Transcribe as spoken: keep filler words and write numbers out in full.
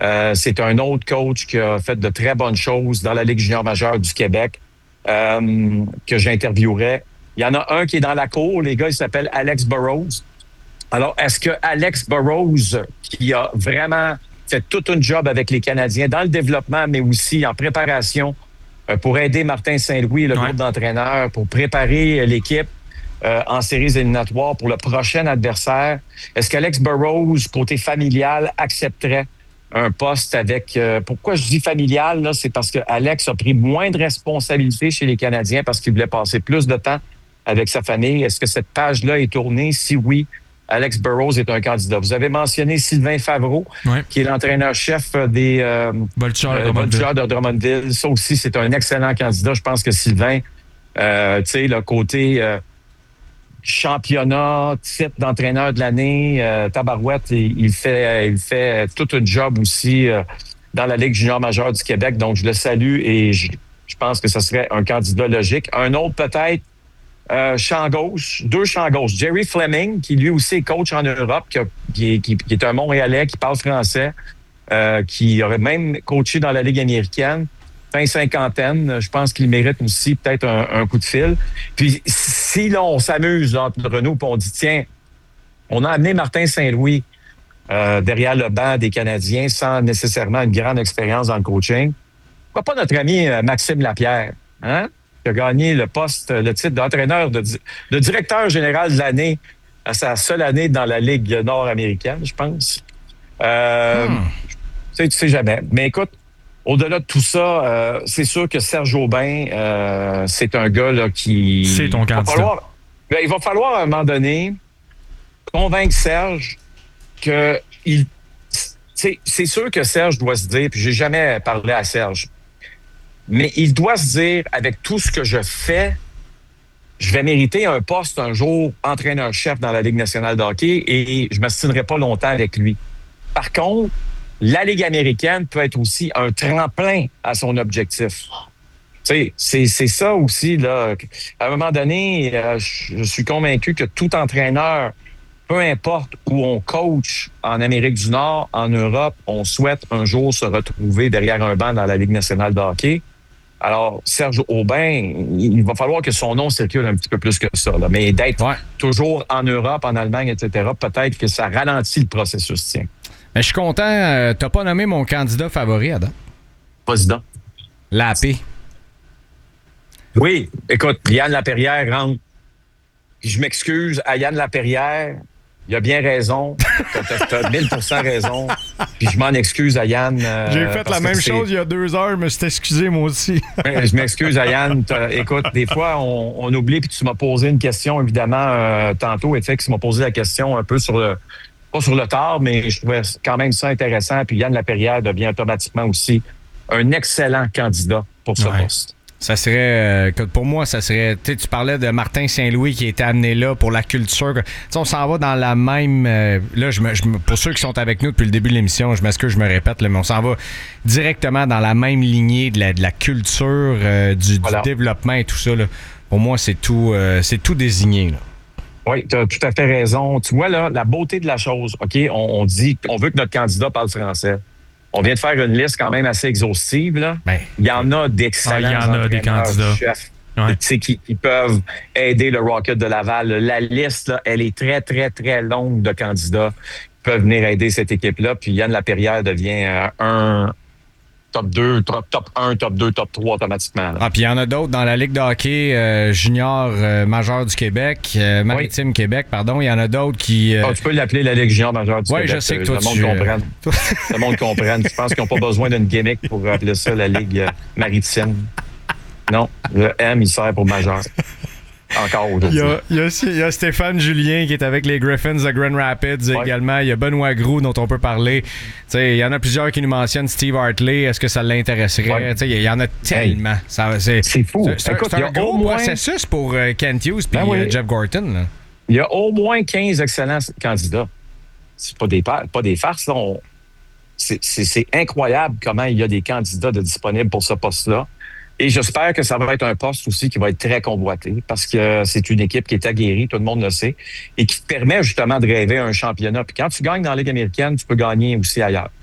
Euh, c'est un autre coach qui a fait de très bonnes choses dans la Ligue junior majeure du Québec euh, que j'interviewerai. Il y en a un qui est dans la cour, les gars, il s'appelle Alex Burrows. Alors, est-ce que Alex Burrows, qui a vraiment fait tout un job avec les Canadiens dans le développement, mais aussi en préparation euh, pour aider Martin Saint-Louis, le ouais. groupe d'entraîneurs, pour préparer l'équipe euh, en séries éliminatoires pour le prochain adversaire, est-ce qu'Alex Burrows, côté familial, accepterait un poste avec... Euh, pourquoi je dis familial, là, c'est parce que Alex a pris moins de responsabilités chez les Canadiens parce qu'il voulait passer plus de temps avec sa famille. Est-ce que cette page-là est tournée? Si oui, Alex Burrows est un candidat. Vous avez mentionné Sylvain Favreau, ouais. qui est l'entraîneur-chef des euh, Voltigeurs de Drummondville. Ça aussi, c'est un excellent candidat. Je pense que Sylvain, euh, tu sais, le côté euh, championnat, titre d'entraîneur de l'année, euh, tabarouette, il, il fait il fait tout un job aussi euh, dans la Ligue junior majeure du Québec. Donc, je le salue et je, je pense que ce serait un candidat logique. Un autre, peut-être, Euh, champ gauche, deux champs gauche. Jerry Fleming, qui lui aussi est coach en Europe, qui, a, qui, est, qui, qui est un Montréalais, qui parle français, euh, qui aurait même coaché dans la Ligue américaine, fin cinquantaine. Je pense qu'il mérite aussi peut-être un, un coup de fil. Puis si là, on s'amuse là, entre nous, puis on dit, tiens, on a amené Martin Saint-Louis euh, derrière le banc des Canadiens sans nécessairement une grande expérience dans le coaching. Pourquoi pas notre ami euh, Maxime Lapierre, hein? Qui a gagné le poste, le titre d'entraîneur, de, de directeur général de l'année à sa seule année dans la Ligue nord-américaine, je pense. Euh, hmm. Tu sais, tu sais jamais. Mais écoute, au-delà de tout ça, euh, c'est sûr que Serge Aubin, euh, c'est un gars là, qui... C'est ton candidat. Va falloir, ben, il va falloir à un moment donné convaincre Serge que... il, c'est sûr que Serge doit se dire, puis j'ai jamais parlé à Serge, mais il doit se dire, avec tout ce que je fais, je vais mériter un poste un jour entraîneur-chef dans la Ligue nationale de hockey et je ne m'astinerai pas longtemps avec lui. Par contre, la Ligue américaine peut être aussi un tremplin à son objectif. Tu sais, c'est, c'est ça aussi, là. À un moment donné, euh, je suis convaincu que tout entraîneur, peu importe où on coach en Amérique du Nord, en Europe, on souhaite un jour se retrouver derrière un banc dans la Ligue nationale de hockey. Alors, Serge Aubin, il va falloir que son nom circule un petit peu plus que ça. Là. Mais d'être ouais. toujours en Europe, en Allemagne, et cetera, peut-être que ça ralentit le processus, tiens. Mais je suis content. Euh, t'as pas nommé mon candidat favori, Adam? Président. La P. Oui. Écoute, Yann Laperrière rentre. Je m'excuse à Yann Laperrière. Il a bien raison. T'as, t'as mille pour cent raison. Puis je m'en excuse à Yann. Euh, J'ai fait la même chose il y a deux heures, mais je t'ai excusé moi aussi. Je m'excuse à Yann. T'as, écoute, des fois, on, on oublie, puis tu m'as posé une question, évidemment, euh, tantôt. Et tu sais que tu m'as posé la question un peu sur le... Pas sur le tard, mais je trouvais quand même ça intéressant. Puis Yann Laperrière devient automatiquement aussi un excellent candidat pour ce ouais. poste. Ça serait, euh, pour moi, ça serait, tu parlais de Martin Saint-Louis qui était amené là pour la culture. T'sais, on s'en va dans la même, euh, là, je me, je me, pour ceux qui sont avec nous depuis le début de l'émission, je m'excuse, je me répète, là, mais on s'en va directement dans la même lignée de la, de la culture, euh, du, voilà. du développement et tout ça. Là. Pour moi, c'est tout, euh, c'est tout désigné. Là. Oui, tu as tout à fait raison. Tu vois, là, la beauté de la chose, OK, on, on dit qu'on veut que notre candidat parle français. On vient de faire une liste quand même assez exhaustive. Là. Ben, il y en a d'excellents il y en a des candidats. Chefs ouais. qui, qui peuvent aider le Rocket de Laval. La liste, là, elle est très, très, très longue de candidats qui peuvent venir aider cette équipe-là. Puis Yann Laperrière devient euh, un top deux, top, top un, top deux, top trois automatiquement. Là. Ah, puis il y en a d'autres dans la Ligue de hockey euh, junior euh, majeure du Québec, euh, Maritime oui. Québec, pardon. Il y en a d'autres qui... Euh... Oh, tu peux l'appeler la Ligue junior majeure du ouais, Québec. Oui, je sais que toi, le monde tu... comprenne. Le monde comprenne. Je pense qu'ils n'ont pas besoin d'une gimmick pour appeler ça la Ligue euh, maritime. Non, le M, il sert pour majeur. Encore aujourd'hui. Il y, a, il, y a, il y a Stéphane Julien qui est avec les Griffins de Grand Rapids ouais. également. Il y a Benoît Groux dont on peut parler. T'sais, il y en a plusieurs qui nous mentionnent Steve Hartley. Est-ce que ça l'intéresserait? Ouais. Il y en a tellement. Hey. Ça, c'est, c'est fou. C'est, c'est, c'est un gros moins... processus pour euh, Kent Hughes et ben oui. euh, Jeff Gorton. Là. Il y a au moins quinze excellents candidats. C'est pas des, pas des farces. Là. On... C'est, c'est, c'est incroyable comment il y a des candidats de disponibles pour ce poste-là. Et j'espère que ça va être un poste aussi qui va être très convoité parce que c'est une équipe qui est aguerrie, tout le monde le sait, et qui permet justement de rêver un championnat. Puis quand tu gagnes dans la Ligue américaine, tu peux gagner aussi ailleurs.